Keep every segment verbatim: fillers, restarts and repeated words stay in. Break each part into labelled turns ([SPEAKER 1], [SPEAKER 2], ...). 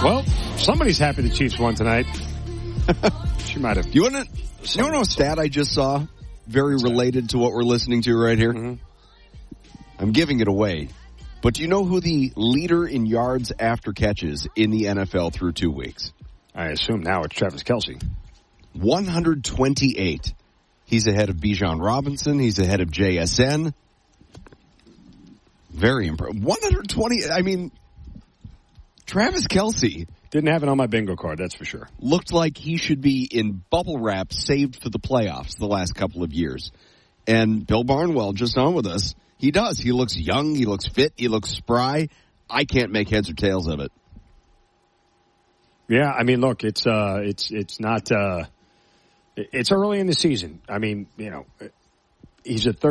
[SPEAKER 1] Well, somebody's happy the Chiefs won tonight. She might have.
[SPEAKER 2] You want to you know a stat I just saw? Very related to what we're listening to right here. Mm-hmm. I'm giving it away. But do you know who the leader in yards after catches in the N F L through two weeks?
[SPEAKER 1] I assume now it's Travis Kelce.
[SPEAKER 2] one hundred twenty-eight. He's ahead of Bijan Robinson. He's ahead of J S N. Very impressive. one hundred twenty. I mean, Travis Kelce.
[SPEAKER 1] Didn't have it on my bingo card, that's for sure.
[SPEAKER 2] Looked like he should be in bubble wrap saved for the playoffs the last couple of years. And Bill Barnwell, just on with us, he does. He looks young. He looks fit. He looks spry. I can't make heads or tails of it.
[SPEAKER 1] Yeah, I mean, look, it's uh, it's it's not uh, it's early in the season. I mean, you know, he's a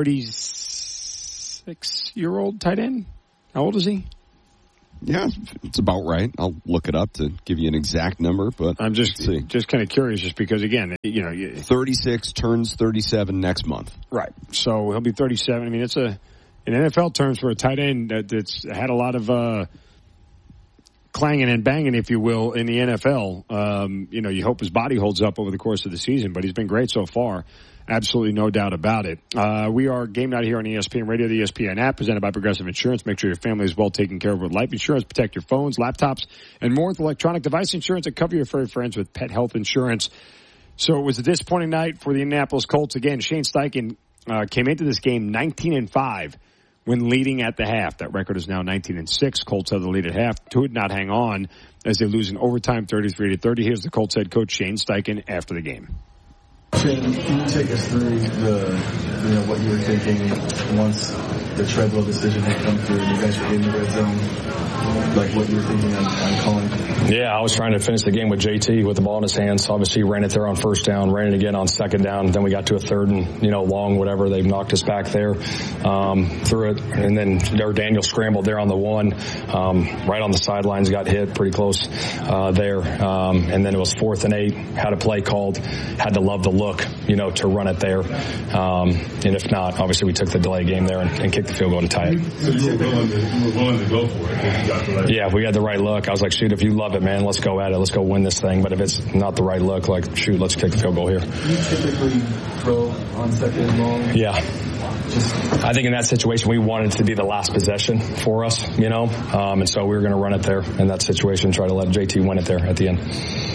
[SPEAKER 1] thirty-six-year-old tight end. How old is he?
[SPEAKER 2] Yeah, it's about right. I'll look it up to give you an exact number, but
[SPEAKER 1] I'm just just kind of curious, just because again, you know,
[SPEAKER 2] thirty-six turns thirty-seven next month.
[SPEAKER 1] Right. So he'll be thirty-seven. I mean, it's a in N F L terms for a tight end that, that's had a lot of uh, clanging and banging, if you will, in the N F L. Um, you know, you hope his body holds up over the course of the season, but he's been great so far. Absolutely no doubt about it. Uh, we are Game Night here on E S P N Radio, the E S P N app, presented by Progressive Insurance. Make sure your family is well taken care of with life insurance. Protect your phones, laptops, and more with electronic device insurance, and cover your furry friends with pet health insurance. So it was a disappointing night for the Indianapolis Colts. Again, Shane Steichen uh, came into this game nineteen and five when leading at the half. That record is now nineteen and six. Colts have the lead at half. Could not hang on as they lose in overtime thirty-three to thirty. Here's the Colts head coach Shane Steichen after the game.
[SPEAKER 3] Shane, can you take us through the, you know, what you were thinking once the Treadwell decision had come through and you guys were in the red zone? Like what you were thinking on, on calling?
[SPEAKER 4] Yeah, I was trying to finish the game with J T with the ball in his hands. Obviously, ran it there on first down, ran it again on second down. Then we got to a third and, you know, long, whatever. They knocked us back there, um, threw it. And then Daniel scrambled there on the one, um, right on the sidelines, got hit pretty close, uh, there. Um, and then it was fourth and eight, had a play called, had to love the look, you know, to run it there. Um, and if not, obviously we took the delay game there and, and kicked the field goal to tie it.
[SPEAKER 5] So you were willing to, you were willing to go for it? You got the right
[SPEAKER 4] yeah, we had the right look. I was like, shoot, if you love it, man, let's go at it. Let's go win this thing. But if it's not the right look, like, shoot, let's kick the field goal here.
[SPEAKER 3] Do you typically throw on second and long?
[SPEAKER 4] Yeah. Just, I think in that situation, we wanted it to be the last possession for us, you know, um, and so we were going to run it there in that situation, try to let J T win it there at the end.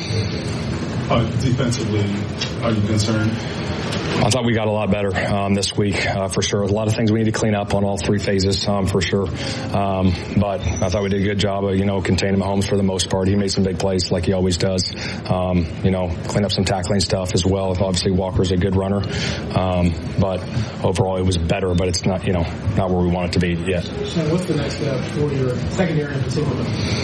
[SPEAKER 5] Uh, defensively, are you concerned?
[SPEAKER 4] I thought we got a lot better um, this week, uh, for sure. A lot of things we need to clean up on all three phases, um, for sure. Um, but I thought we did a good job of, you know, containing Mahomes for the most part. He made some big plays like he always does. Um, you know, clean up some tackling stuff as well. Obviously, Walker's a good runner. Um, but overall, it was better, but it's not, you know, not where we want it to be yet.
[SPEAKER 6] So what's the next step for your secondary in particular?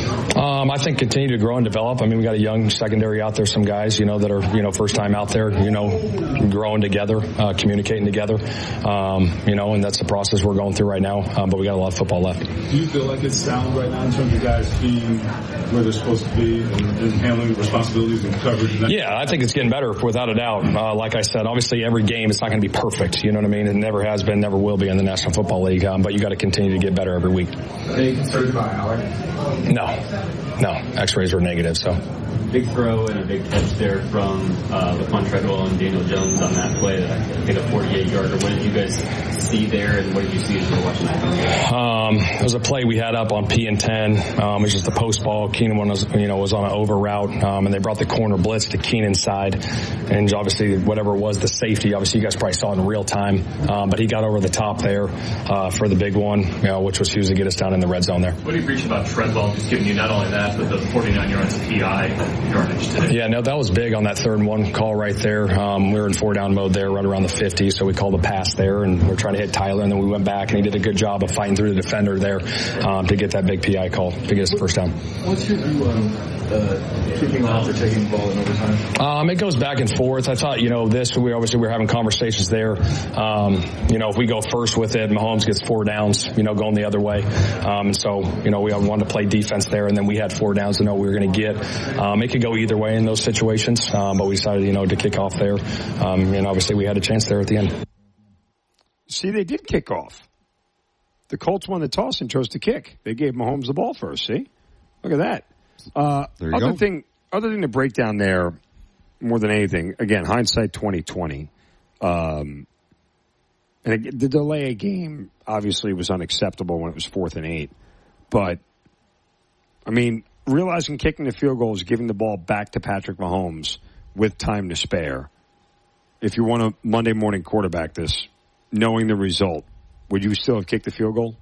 [SPEAKER 4] Um, I think continue to grow and develop. I mean, we got a young secondary out there, some guys, you know, that are, you know, first time out there, you know, growing together. Uh, communicating together, um, you know, and that's the process we're going through right now, um, but we got a lot of football left.
[SPEAKER 5] Do you feel like it's sound right now in terms of guys being where they're supposed to be and, and handling responsibilities and coverage? And
[SPEAKER 4] yeah, I think it's getting better without a doubt. Uh, like I said, obviously every game it's not going to be perfect, you know what I mean? It never has been, never will be in the National Football League, um, but you got to continue to get better every week.
[SPEAKER 3] Are you concerned about Alec?
[SPEAKER 4] No, no, x-rays were negative, so.
[SPEAKER 7] Big throw and a big catch there from uh, LaQuan Treadwell and Daniel Jones on that play. That I think a forty-eight yarder. What did you guys see there, and what did you see as you were watching that?
[SPEAKER 4] Um, it was a play we had up on P and ten. Um, it was just a post ball. Keenan was, you know, was on an over route, um, and they brought the corner blitz to Keenan's side, and obviously whatever it was, the safety. Obviously, you guys probably saw it in real time, um, but he got over the top there uh, for the big one, you know, which was huge to get us down in the red zone there.
[SPEAKER 7] What do you preach about Treadwell just giving you not only that, but the forty-nine yards of P I yardage today?
[SPEAKER 4] Yeah, no, that was big on that third and one call right there. Um, we were in four down mode there, right around the fifty, so we called a pass there, and we're trying to hit Tyler, and then we went back, and he did a good job of fighting through the defender there um, to get that big P I call to get us the first down.
[SPEAKER 3] What's your view on uh, kicking off or taking the ball in overtime?
[SPEAKER 4] Um, it goes back and forth. I thought, you know, this, we obviously we were having conversations there. Um, you know, if we go first with it, Mahomes gets four downs, you know, going the other way. Um, and so, you know, we wanted to play defense there, and then we had four downs to know we were going to get. Um, it could go either way in those situations, um, but we decided, you know, to kick off there. Um, and obviously we had a chance there at the end.
[SPEAKER 1] See, they did kick off. The Colts won the toss and chose to kick. They gave Mahomes the ball first, see? Look at that. Uh,
[SPEAKER 2] there you
[SPEAKER 1] other
[SPEAKER 2] go.
[SPEAKER 1] thing, other thing to break down there, more than anything, again, hindsight twenty twenty. Um, and it, the delay of game obviously was unacceptable when it was fourth and eight. But, I mean, realizing kicking the field goal is giving the ball back to Patrick Mahomes with time to spare. If you want to Monday morning quarterback this, knowing the result, would you still have kicked the field goal?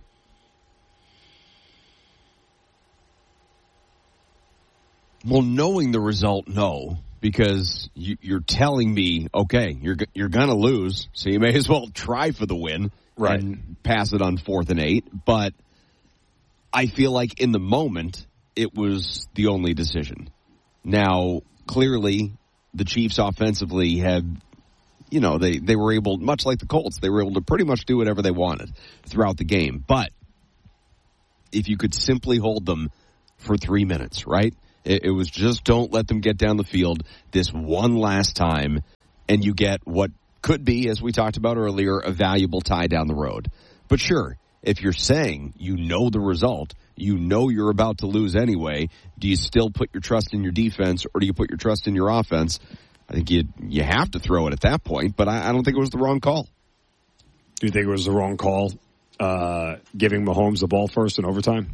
[SPEAKER 2] Well, knowing the result, no, because you, you're telling me, okay, you're you're gonna lose, so you may as well try for the win,
[SPEAKER 1] right,
[SPEAKER 2] and pass it on fourth and eight. But I feel like in the moment, it was the only decision. Now, clearly, the Chiefs offensively had, you know, they they were able, much like the Colts, they were able to pretty much do whatever they wanted throughout the game. But if you could simply hold them for three minutes, right? It, it was just don't let them get down the field this one last time, and you get what could be, as we talked about earlier, a valuable tie down the road. But sure, if you're saying you know the result, you know you're about to lose anyway, do you still put your trust in your defense or do you put your trust in your offense? I think you you have to throw it at that point, but I, I don't think it was the wrong call.
[SPEAKER 1] Do you think it was the wrong call, uh, giving Mahomes the ball first in overtime?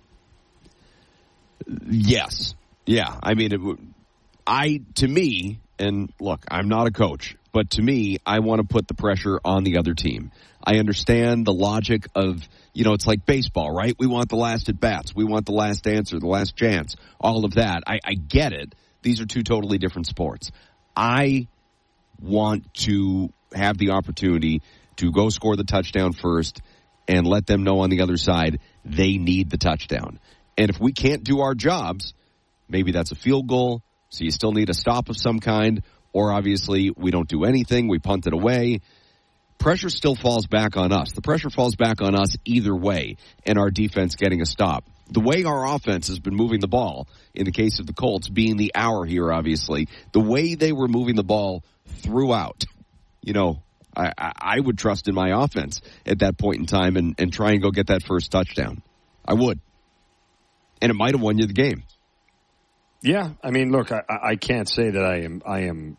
[SPEAKER 2] Yes. Yeah. I mean, it, I, to me, and look, I'm not a coach, but to me, I want to put the pressure on the other team. I understand the logic of, you know, it's like baseball, right? We want the last at bats. We want the last answer, the last chance, all of that. I, I get it. These are two totally different sports. I want to have the opportunity to go score the touchdown first and let them know on the other side they need the touchdown. And if we can't do our jobs, maybe that's a field goal, so you still need a stop of some kind, or obviously we don't do anything, we punt it away. Pressure still falls back on us. The pressure falls back on us either way, and our defense getting a stop. The way our offense has been moving the ball, in the case of the Colts being the hour here, obviously, the way they were moving the ball throughout, you know, I, I would trust in my offense at that point in time and, and try and go get that first touchdown. I would. And it might have won you the game.
[SPEAKER 1] Yeah, I mean, look, I, I can't say that I am. I am.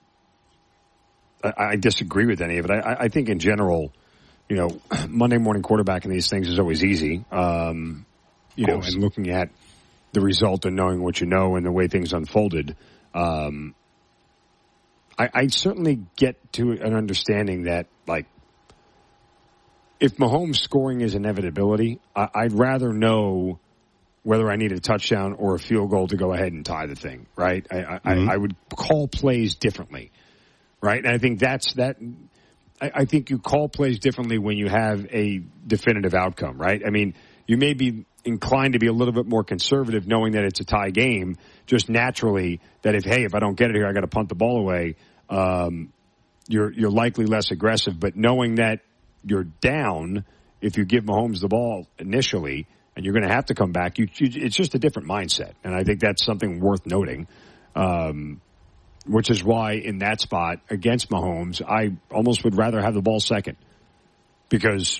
[SPEAKER 1] I, I disagree with any of it. I, I think in general, you know, Monday morning quarterbacking these things is always easy. Um, you know, and looking at the result and knowing what you know and the way things unfolded. Um, I, I certainly get to an understanding that, like, if Mahomes scoring is inevitability, I, I'd rather know whether I need a touchdown or a field goal to go ahead and tie the thing, right? I, I, mm-hmm. I, I would call plays differently, right? And I think that's that. I, I think you call plays differently when you have a definitive outcome, right? I mean, you may be inclined to be a little bit more conservative knowing that it's a tie game, just naturally that if, hey, if I don't get it here, I got to punt the ball away. Um, you're, you're likely less aggressive, but knowing that you're down if you give Mahomes the ball initially, and you're going to have to come back, you, you, it's just a different mindset. And I think that's something worth noting, um, which is why in that spot against Mahomes, I almost would rather have the ball second, because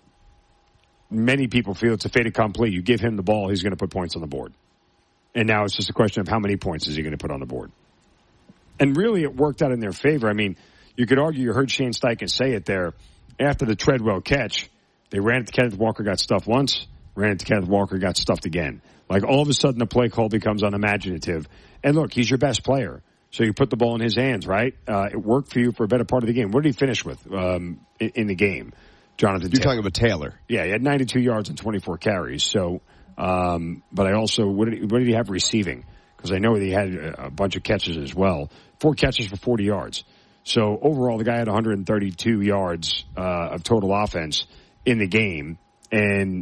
[SPEAKER 1] many people feel it's a fait accompli. You give him the ball, he's going to put points on the board. And now it's just a question of how many points is he going to put on the board. And really it worked out in their favor. I mean, you could argue, you heard Shane Steichen say it there, after the Treadwell catch, they ran it to Kenneth Walker, got stuffed once, ran into Kenneth Walker, got stuffed again. Like, all of a sudden, the play call becomes unimaginative. And look, he's your best player. So you put the ball in his hands, right? Uh, it worked for you for a better part of the game. What did he finish with um, in, in the game, Jonathan
[SPEAKER 2] You're
[SPEAKER 1] Taylor?
[SPEAKER 2] talking about Taylor.
[SPEAKER 1] Yeah, he had ninety-two yards and twenty-four carries. So, um, but I also, what did, he, what did he have receiving? Because I know he had a, a bunch of catches as well. Four catches for forty yards. So overall, the guy had one hundred thirty-two yards uh, of total offense in the game. And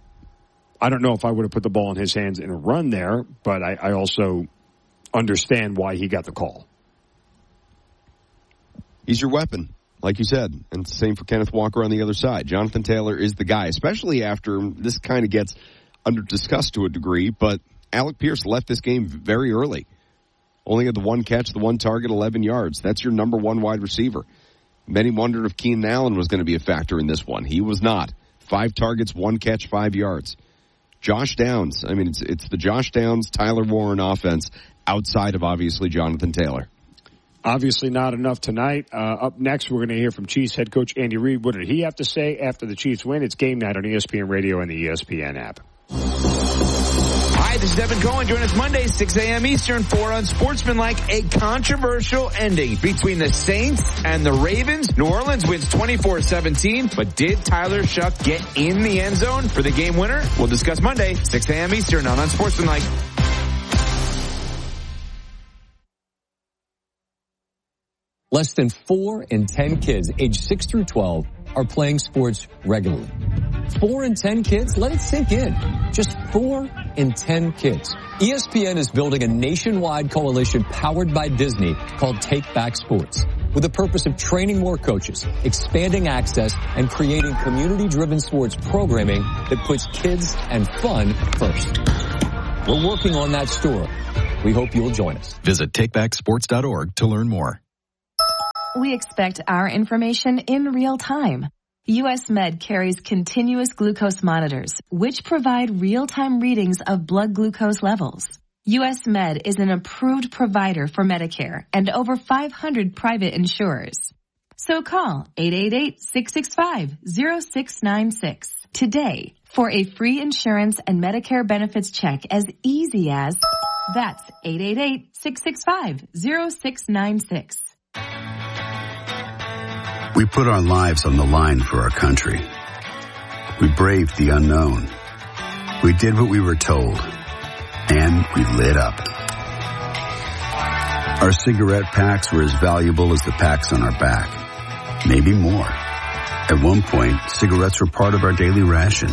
[SPEAKER 1] I don't know if I would have put the ball in his hands in a run there, but I, I also understand why he got the call.
[SPEAKER 2] He's your weapon, like you said, and it's the same for Kenneth Walker on the other side. Jonathan Taylor is the guy, especially after this kind of gets under discussed to a degree, but Alec Pierce left this game very early. Only had the one catch, the one target, eleven yards. That's your number one wide receiver. Many wondered if Keenan Allen was going to be a factor in this one. He was not. Five targets, one catch, five yards. Josh Downs. I mean, it's it's the Josh Downs, Tyler Warren offense outside of, obviously, Jonathan Taylor.
[SPEAKER 1] Obviously not enough tonight. Uh, up next, we're going to hear from Chiefs head coach Andy Reid. What did he have to say after the Chiefs win? It's Game Night on E S P N Radio and the E S P N app.
[SPEAKER 8] Hi, this is Evan Cohen. Join us Monday, six a.m. Eastern, for Unsportsmanlike, a controversial ending between the Saints and the Ravens. New Orleans wins twenty-four seventeen, but did Tyler Shuck get in the end zone for the game winner? We'll discuss Monday, six a.m. Eastern on Unsportsmanlike.
[SPEAKER 9] Less than four in ten kids aged six through twelve are playing sports regularly. Four in ten kids? Let it sink in. Just four in ten kids. E S P N is building a nationwide coalition powered by Disney called Take Back Sports, with the purpose of training more coaches, expanding access, and creating community-driven sports programming that puts kids and fun first. We're working on that story. We hope you'll join us.
[SPEAKER 10] Visit take back sports dot org to learn more.
[SPEAKER 11] We expect our information in real time. U S Med carries continuous glucose monitors, which provide real-time readings of blood glucose levels. U S Med is an approved provider for Medicare and over five hundred private insurers. So call eight eight eight, six six five, zero six nine six today for a free insurance and Medicare benefits check as easy as that's eight eight eight, six six five, zero six nine six.
[SPEAKER 12] We put our lives on the line for our country. We braved the unknown. We did what we were told. And we lit up. Our cigarette packs were as valuable as the packs on our back. Maybe more. At one point, cigarettes were part of our daily ration.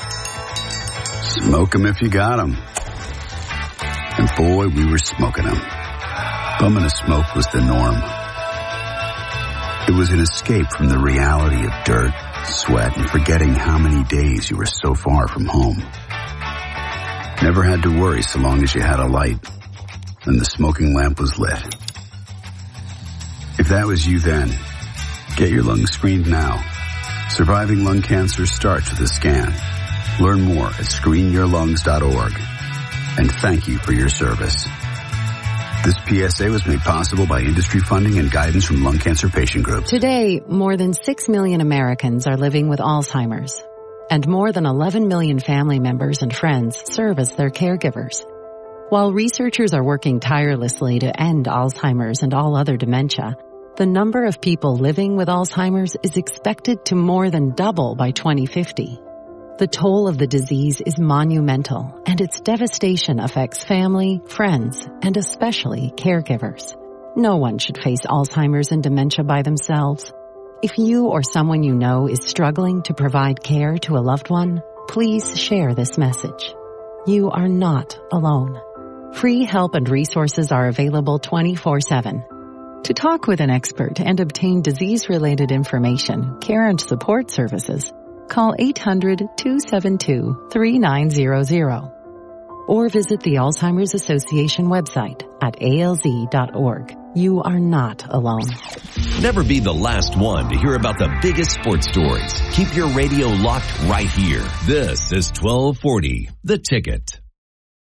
[SPEAKER 12] Smoke 'em if you got 'em. And boy, we were smoking 'em. Bumming a smoke was the norm. It was an escape from the reality of dirt, sweat, and forgetting how many days you were so far from home. Never had to worry so long as you had a light and the smoking lamp was lit. If that was you then, get your lungs screened now. Surviving lung cancer starts with a scan. Learn more at screen your lungs dot org. And thank you for your service. This P S A was made possible by industry funding and guidance from lung cancer patient groups.
[SPEAKER 13] Today, more than six million Americans are living with Alzheimer's, and more than eleven million family members and friends serve as their caregivers. While researchers are working tirelessly to end Alzheimer's and all other dementia, the number of people living with Alzheimer's is expected to more than double by twenty fifty. The toll of the disease is monumental, and its devastation affects family, friends, and especially caregivers. No one should face Alzheimer's and dementia by themselves. If you or someone you know is struggling to provide care to a loved one, please share this message. You are not alone. Free help and resources are available twenty-four seven. To talk with an expert and obtain disease-related information, care and support services, call eight hundred, two seven two, three nine zero zero or visit the Alzheimer's Association website at A L Z dot org. You are not alone.
[SPEAKER 14] Never be the last one to hear about the biggest sports stories. Keep your radio locked right here. This is twelve forty, The Ticket.